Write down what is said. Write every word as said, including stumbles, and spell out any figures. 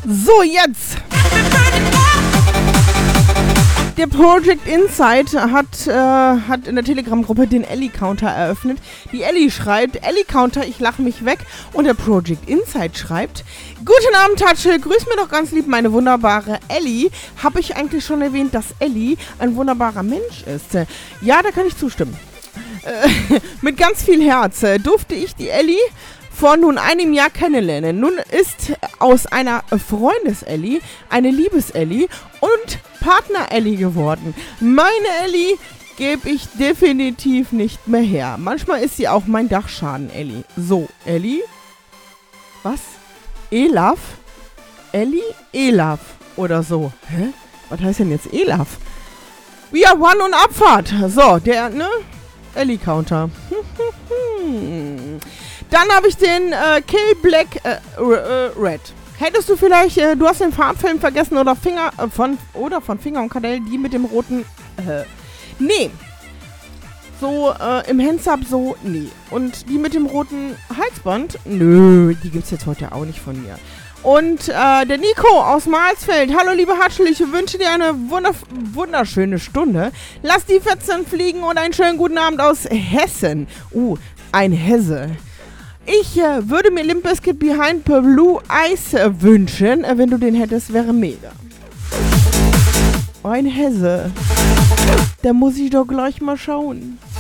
So, jetzt. Der Project Insight hat, äh, hat in der Telegram-Gruppe den Ellie-Counter eröffnet. Die Ellie schreibt, Ellie-Counter, ich lache mich weg. Und der Project Insight schreibt, guten Abend, Tatsche, grüß mir doch ganz lieb meine wunderbare Ellie. Habe ich eigentlich schon erwähnt, dass Ellie ein wunderbarer Mensch ist? Ja, da kann ich zustimmen. Äh, mit ganz viel Herz äh, durfte ich die Ellie vor nun einem Jahr kennenlernen. Nun ist aus einer Freundes-Ellie eine Liebes-Ellie und Partner-Ellie geworden. Meine Ellie gebe ich definitiv nicht mehr her. Manchmal ist sie auch mein Dachschaden-Ellie. So, Ellie? Was? Elaf? Ellie? Elaf oder so. Hä? Was heißt denn jetzt Elaf? Wir One und Abfahrt. So, der, ne? Ellie-Counter. Dann habe ich den äh, Kill Black äh, äh, Red. Hättest du vielleicht, äh, du hast den Farbfilm vergessen oder Finger äh, von oder von Finger und Kadell, die mit dem roten äh, nee. So äh, im Hands-Up so, nee. Und die mit dem roten Halsband, nö, die gibt's jetzt heute auch nicht von mir. Und äh, der Nico aus Marsfeld. Hallo liebe Hatschel, ich wünsche dir eine wunder- wunderschöne Stunde. Lass die Fetzen fliegen und einen schönen guten Abend aus Hessen. Uh, ein Hesse. Ich äh, würde mir Limp Bizkit Behind Blue Eyes äh, wünschen. Äh, wenn du den hättest, wäre mega. Ein Hesse. Da muss ich doch gleich mal schauen.